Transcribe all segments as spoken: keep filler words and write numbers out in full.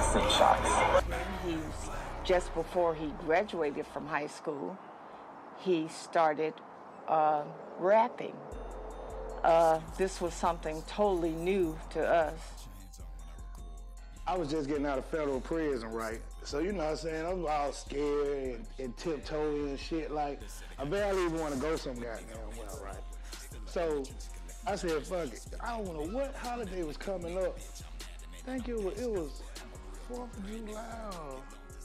Six Shots. He's just before he graduated from high school, he started uh, rapping. Uh, this was something totally new to us. I was just getting out of federal prison, right? So, you know what I'm saying? I was all scared and, and tiptoeing and shit. Like, I barely even want to go some goddamn well, right? So, I said, fuck it. I don't know what holiday was coming up. I think it was, it was fourth of July. Or...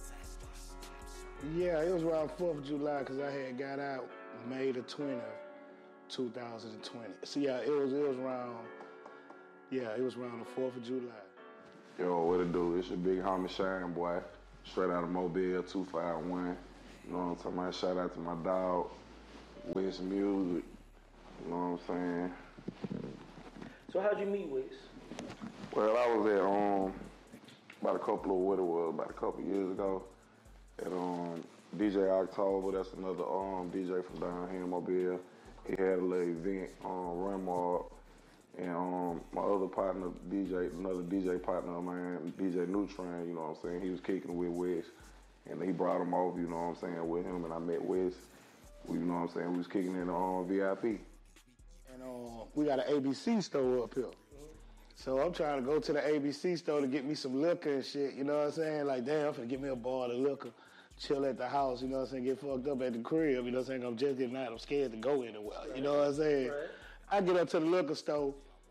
Yeah, it was around fourth of July because I had got out May the twentieth, two thousand twenty. So, yeah, it was, it was around, yeah, it was around the fourth of July. Yo, what it do? It's your big homie Shine Boy, straight out of Mobile, two five one. You know what I'm talking about? Shout out to my dog, Wes Music. You know what I'm saying? So how'd you meet Wes? Well, I was at, um, about a couple of, what it was, about a couple of years ago, at um, D J October. That's another um, D J from down here in Mobile. He had a little event on Run Mob. And um, my other partner, D J, another D J partner of mine, D J Neutron, you know what I'm saying, he was kicking with Wes. And he brought him over, you know what I'm saying, with him, and I met Wes. We, you know what I'm saying, we was kicking in the um, V I P. And uh, we got an A B C store up here. So I'm trying to go to the A B C store to get me some liquor and shit, you know what I'm saying? Like, damn, I'm finna get me a bottle of liquor, chill at the house, you know what I'm saying, get fucked up at the crib, you know what I'm saying, I'm just getting out, I'm scared to go anywhere, you know what I'm saying? Right. I get up to the liquor store,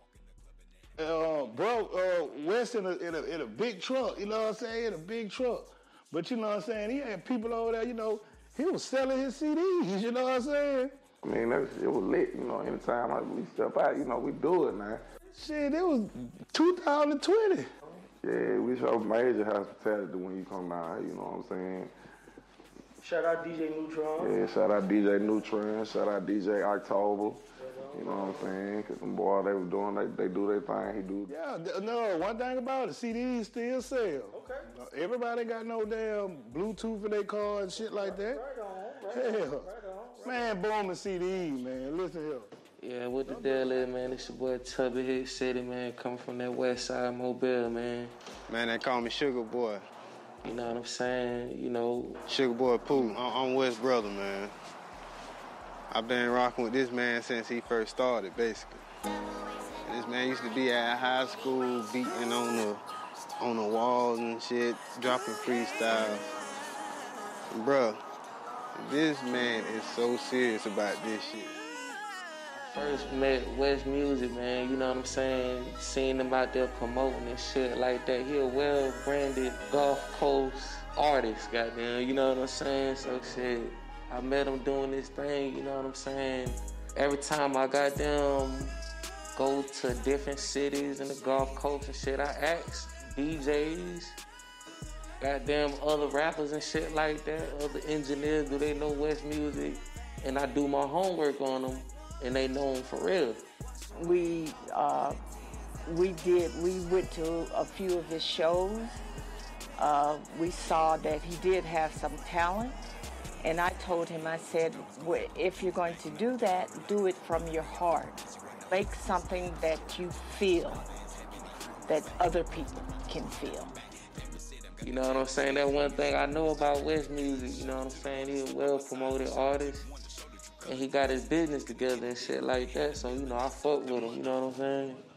uh, bro, uh, Wes in a, in, a, in a big truck, you know what I'm saying, in a big truck. But you know what I'm saying, he had people over there, you know, he was selling his C Ds, you know what I'm saying? I mean, it was, it was lit, you know, anytime I, we step out, you know, we do it, man. Shit, it was two thousand twenty. Yeah, we show major hospitality when you come down here, you know what I'm saying? Shout out D J Neutron. Yeah, shout out D J Neutron, shout out D J October. You know what I'm saying? Because them boys, they was doing, they, they do their thing, he do. Yeah, no, one thing about it, C Ds still sell. Okay. Everybody got no damn Bluetooth in their car and shit like that. Right on, right Hell. on, right on. Man, booming C Ds, man. Listen here. Yeah, what the deal is, man? It's your boy Tubby Hit City, man. Coming from that west side Mobile, man. Man, they call me Sugar Boy. You know what I'm saying? You know. Sugar Boy Pooh. I'm Wes' brother, man. I've been rocking with this man since he first started, basically. And this man used to be at high school, beating on the on the walls and shit, dropping freestyle. Bruh, this man is so serious about this shit. First met Wes Music, man, you know what I'm saying? Seeing him out there promoting and shit like that. He a well-branded Gulf Coast artist, goddamn, you know what I'm saying? So shit, I met him doing this thing, you know what I'm saying? Every time I goddamn go to different cities in the Gulf Coast and shit, I ask D Js, goddamn other rappers and shit like that, other engineers, do they know Wes Music? And I do my homework on them. And they know him for real. We uh, we did. We went to a few of his shows. Uh, we saw that he did have some talent, and I told him, I said, if you're going to do that, do it from your heart. Make something that you feel, that other people can feel. You know what I'm saying? That one thing I know about Wes Music. You know what I'm saying? He's a well-promoted artist. And he got his business together and shit like that, so, you know, I fuck with him, you know what I'm saying?